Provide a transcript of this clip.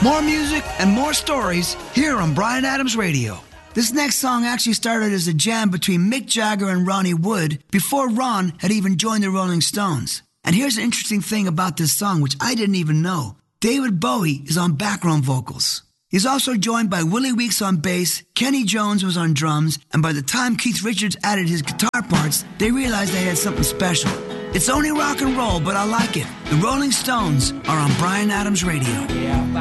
More music and more stories here on Bryan Adams Radio. This next song actually started as a jam between Mick Jagger and Ronnie Wood before Ron had even joined the Rolling Stones. And here's an interesting thing about this song, which I didn't even know. David Bowie is on background vocals. He's also joined by Willie Weeks on bass, Kenny Jones was on drums, and by the time Keith Richards added his guitar parts, they realized they had something special. It's only rock and roll, but I like it. The Rolling Stones are on Bryan Adams Radio.